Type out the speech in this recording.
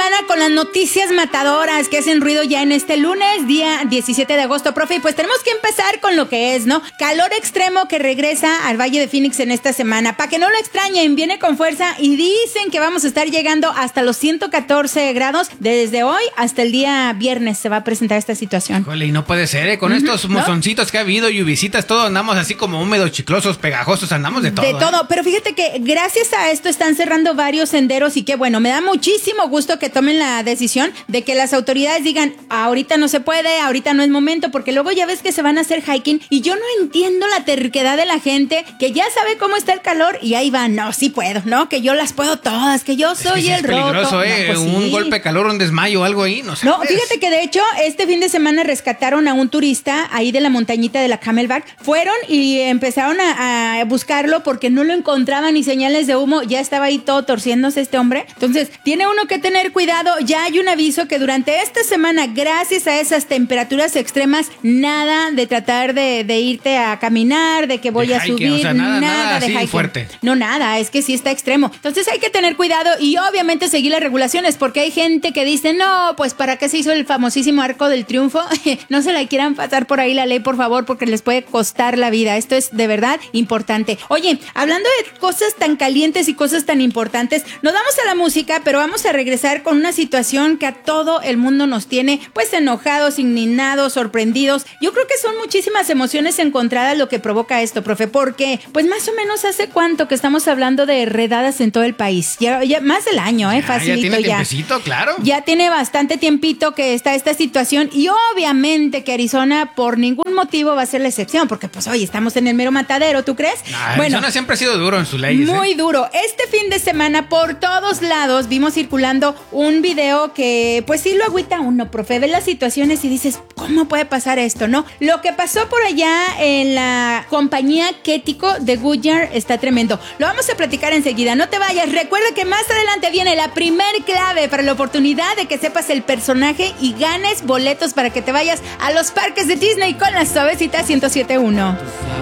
semana con las noticias matadoras que hacen ruido ya en este lunes, día 17 de agosto, profe. Y pues tenemos que empezar con lo que es, ¿no? Calor extremo que regresa al Valle de Phoenix en esta semana. Para que no lo extrañen, viene con fuerza y dicen que vamos a estar llegando hasta los 114 grados. Desde hoy hasta el día viernes se va a presentar esta situación. Híjole, y no puede ser, ¿eh? Con estos mozoncitos que ha habido, lluvisitas, todo andamos así como húmedos, chiclosos, pegajosos, andamos de todo. De todo, pero fíjate que gracias a esto están cerrando varios senderos y que bueno, me da muchísimo gusto que tomen la decisión de que las autoridades digan, ahorita no se puede, ahorita no es momento, porque luego ya ves que se van a hacer hiking y yo no entiendo la terquedad de la gente que ya sabe cómo está el calor y ahí van, no, sí puedo, ¿no? Que yo las puedo todas, que yo soy el roto. Es peligroso, ¿eh? No, pues un sí. golpe de calor, un desmayo, algo ahí, no sé. No, fíjate que de hecho este fin de semana rescataron a un turista ahí de la montañita de la Camelback. Fueron y empezaron a buscarlo porque no lo encontraban ni señales de humo. Ya estaba ahí todo torciéndose este hombre. Entonces, tiene uno que tener cuidado. Ya hay un aviso que durante esta semana, gracias a esas temperaturas extremas, nada de tratar de irte a caminar, de que voy de a hiking, subir, o sea, nada de así hiking. Fuerte. No, nada, es que sí está extremo. Entonces hay que tener cuidado y obviamente seguir las regulaciones porque hay gente que dice, no, pues ¿para qué se hizo el famosísimo Arco del Triunfo? No se la quieran pasar por ahí la ley, por favor, porque les puede costar la vida. Esto es de verdad importante. Oye, hablando de cosas tan calientes y cosas tan importantes, nos vamos a la música, pero vamos a regresar con una situación que a todo el mundo nos tiene pues enojados, indignados, sorprendidos. Yo creo que son muchísimas emociones encontradas lo que provoca esto, profe, porque pues más o menos hace cuánto que estamos hablando de redadas en todo el país. Ya más del año, facilito ya. Ya tiene tiempecito, claro. Ya tiene bastante tiempito que está esta situación y obviamente que Arizona por ningún motivo va a ser la excepción, porque pues oye, estamos en el mero matadero, ¿tú crees? Bueno, Arizona siempre ha sido duro en sus leyes. Muy duro. Este fin de semana por todos lados vimos circulando un video que pues sí lo agüita uno, profe. Ves las situaciones y dices, ¿cómo puede pasar esto, no? Lo que pasó por allá en la compañía Quetico de Goodyear está tremendo. Lo vamos a platicar enseguida. No te vayas. Recuerda que más adelante viene la primer clave para la oportunidad de que sepas el personaje y ganes boletos para que te vayas a los parques de Disney con la Suavecita 107.1.